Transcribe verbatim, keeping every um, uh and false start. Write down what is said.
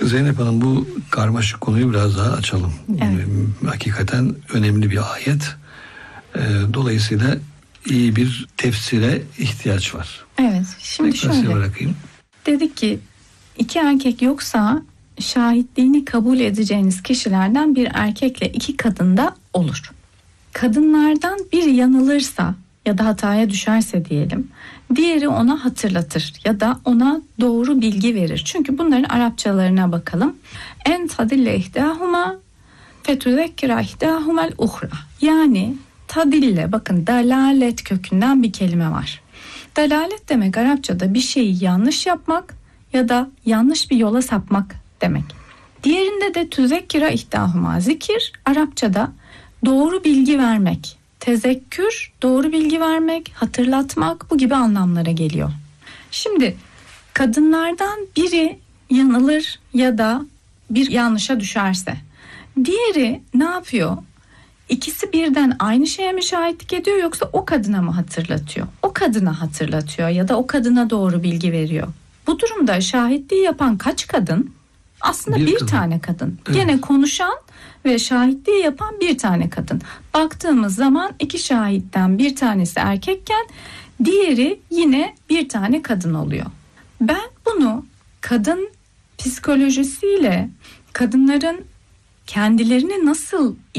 Zeynep Hanım, bu karmaşık konuyu biraz daha açalım. Evet. Hakikaten önemli bir ayet. Dolayısıyla iyi bir tefsire ihtiyaç var. Evet. Şimdi Tekrar şöyle bırakayım. dedik ki iki erkek yoksa şahitliğini kabul edeceğiniz kişilerden bir erkekle iki kadın da olur. Kadınlardan biri yanılırsa ya da hataya düşerse diyelim, diğeri ona hatırlatır ya da ona doğru bilgi verir. Çünkü bunların Arapçalarına bakalım. En tadille ihdahuma fetuzekkira ihdahumel uhra. Yani tadille, bakın dalalet kökünden bir kelime var. Dalalet demek Arapçada bir şeyi yanlış yapmak ya da yanlış bir yola sapmak demek. Diğerinde de tüzekkira ihdahuma, zikir Arapçada doğru bilgi vermek, tezekkür doğru bilgi vermek, hatırlatmak, bu gibi anlamlara geliyor. Şimdi kadınlardan biri yanılır ya da bir yanlışa düşerse, diğeri ne yapıyor? İkisi birden aynı şeye mi şahitlik ediyor, yoksa o kadına mı hatırlatıyor? O kadına hatırlatıyor ya da o kadına doğru bilgi veriyor. Bu durumda şahitliği yapan kaç kadın? Aslında bir, bir kadın. tane kadın. Evet. Gene konuşan ve şahitliği yapan bir tane kadın. Baktığımız zaman iki şahitten bir tanesi erkekken diğeri yine bir tane kadın oluyor. Ben bunu kadın psikolojisiyle kadınların kendilerini nasıl